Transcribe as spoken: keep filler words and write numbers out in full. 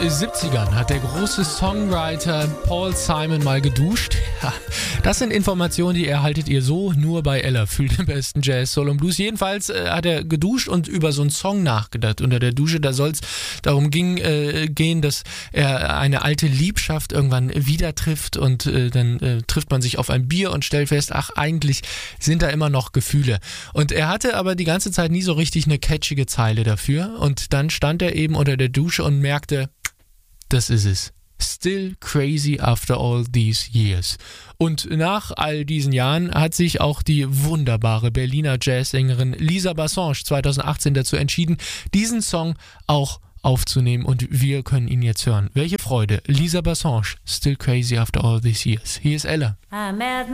siebzigern hat der große Songwriter Paul Simon mal geduscht. Ja, das sind Informationen, die erhaltet ihr so nur bei Ella, fühlt den besten Jazz, Soul und Blues. Jedenfalls äh, hat er geduscht und über so einen Song nachgedacht unter der Dusche. Da soll es darum ging, äh, gehen, dass er eine alte Liebschaft irgendwann wieder trifft und äh, dann äh, trifft man sich auf ein Bier und stellt fest, ach, eigentlich sind da immer noch Gefühle. Und er hatte aber die ganze Zeit nie so richtig eine catchige Zeile dafür und dann stand er eben unter der Dusche und merkte, das ist es. Still crazy after all these years. Und nach all diesen Jahren hat sich auch die wunderbare Berliner Jazzsängerin Lisa Bassange zweitausendachtzehn dazu entschieden, diesen Song auch aufzunehmen und wir können ihn jetzt hören. Welche Freude. Lisa Bassange, Still crazy after all these years. Hier ist Ella. I met